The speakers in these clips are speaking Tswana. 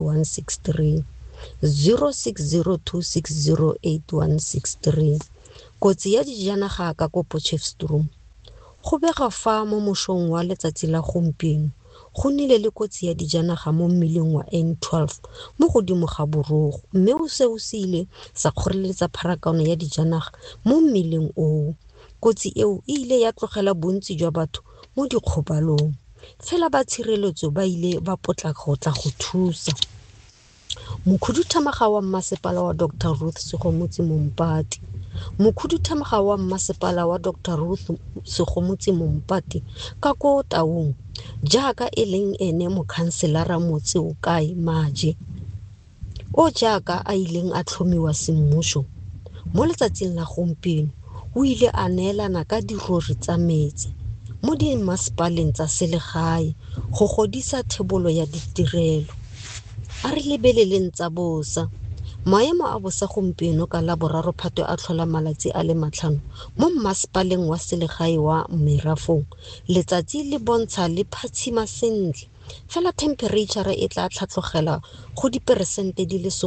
8163 0602608163. Kotsi ya dijanaga ka ko Potchefstroom. Go bega fa mo mošong wa letsatsi la gompieno go nnile le kotsi ya dijanaga mo mmileng wa N12 mo godimo ga borogo, mme o se o sile sa kgoreletsa pharakano ya dijanaga mo mmileng o. Kotsi eo e ile ya tlogela bontsi jwa batho mo dikgobalong. Fela ba tshireletso ba ile ba potlaka go tla go thusa. Mokhuduthamaga wa mmasepala wa Dr. Ruth Segomotsi Mompati. Mokhuduthamaga wa mmasepala wa Dr. Ruth Segomotsi Mompati ka ko Taung, jaaka e leng ene mokhanselara motse o kae Maje, o jaaka a ileng a tlhomiwa semmušo mo letsatsing la gompieno, o ile a neelana ka dirori tsa metsi mo dimmasepaleng tsa selegae go godisa thebolo ya ditirelo. A re lebeleleng tsa bosa. Maemo a bosa gompieno ka la boraro Phatwe a tlhola malatsi a le 5 mo mmasepaleng wa selegae wa Merafong. Letsatsi le bontsha le phatshima sentle, fela temperature e tla tlhatlogela go diperesente di le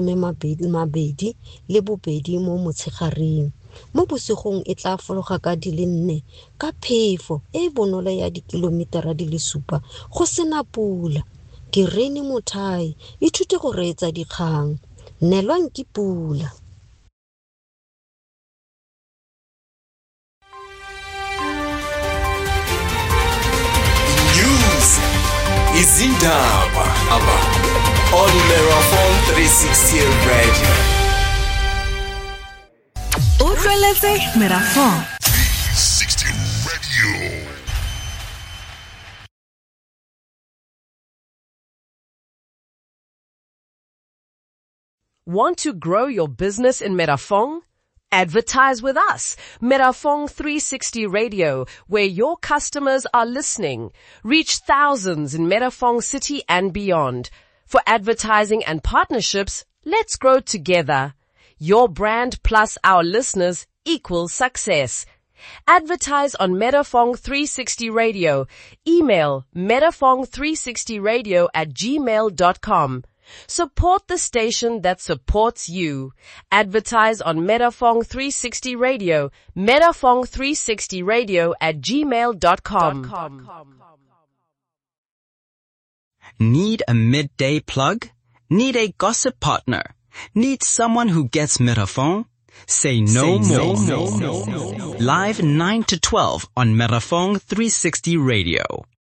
22 mo motshegareng. Mo bosigong e tla fologa ka di le 4 ka phefo e bonolo ya dikilometara di le 7 go sena pula. Ke Rene Mothai, ithute go reetsa dikgang. Nelwang ke pula. News izindaba on Merafong 360 Radio. Utlweletse Merafong 360 Radio. Want to grow your business in Merafong? Advertise with us, Merafong 360 Radio, where your customers are listening. Reach thousands in Merafong City and beyond. For advertising and partnerships, let's grow together. Your brand plus our listeners equals success. Advertise on Merafong 360 Radio. Email merafong360radio@gmail.com. Support the station that supports you. Advertise on Merafong 360 Radio. merafong360radio@gmail.com. Need a midday plug? Need a gossip partner? Need someone who gets Merafong? Say no more. Live 9 to 12 on Merafong 360 Radio.